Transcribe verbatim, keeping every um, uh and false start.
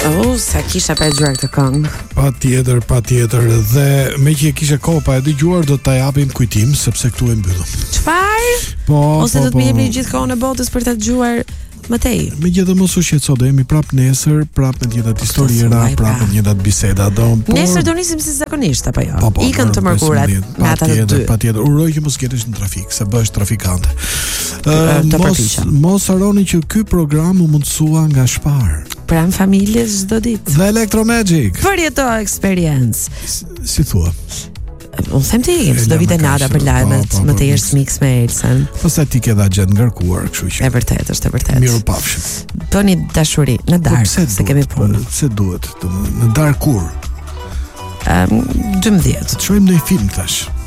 Oh, sa kisha pa dëgjuar këtë këngë. Patjetër, patjetër. Dhe me që e kisha kohë pa e dëgjuar, do ta japim kujtim sepse këtu e mbyllëm. Çfarë? Po, Ose po, do të po. më jepni gjithë kohën e botës për ta dëgjuar më tej. Megjithatë mos u shqetëso, do jemi prap nesër, prap me të njëjtat historira, thuaj, prap pra. me të njëjtat biseda. Do. Por... Nesër do nisim si zakonisht apo jo? Po, po, Ikën të mërkurat nata të dy. Patjetër, patjetër. Uroj që mos ketesh në trafik, se bëhesh trafikante. Uh, të mos përpiqem. mos harroni që ky program u mundësua nga Spar. Pran familjes çdo ditë. Dhe Electromagic. Përjeto eksperiencë. Si thua? Unë them ti, çdo vit e nada për lajmet, Po, po, më po, tej po. është mix me Elsën. Pastaj ti ke dha gjë ngarkuar, kështu që. E vërtet është, e vërtet. Miru pafshim. Toni dashuri në Po darkë, pse se kemi punë. Pse duhet? Domethënë, në dark kur? Um, dymbëdhjetë. Të shohim ndonjë film tash.